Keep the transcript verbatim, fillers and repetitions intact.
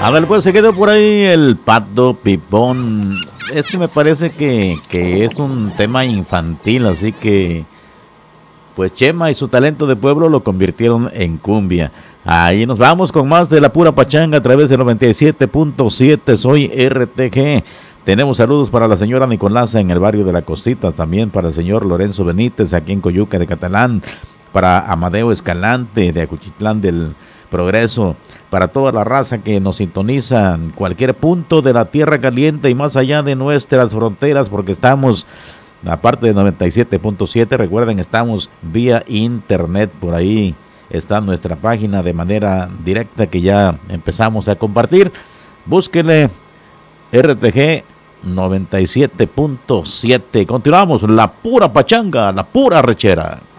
ver, pues se quedó por ahí el Pato Pipón. Este me parece que, que es un tema infantil, así que pues Chema y su talento de pueblo lo convirtieron en cumbia. Ahí nos vamos con más de la pura pachanga a través de noventa y siete punto siete. Soy R T G. Tenemos saludos para la señora Nicolasa en el barrio de La Cosita, también para el señor Lorenzo Benítez aquí en Coyuca de Catalán, para Amadeo Escalante de Acuchitlán del Progreso, para toda la raza que nos sintoniza en cualquier punto de la Tierra Caliente y más allá de nuestras fronteras, porque estamos, aparte de noventa y siete punto siete, recuerden, estamos vía internet, por ahí está nuestra página de manera directa que ya empezamos a compartir. Búsquenle R T G noventa y siete punto siete. Continuamos, la pura pachanga, la pura rechera.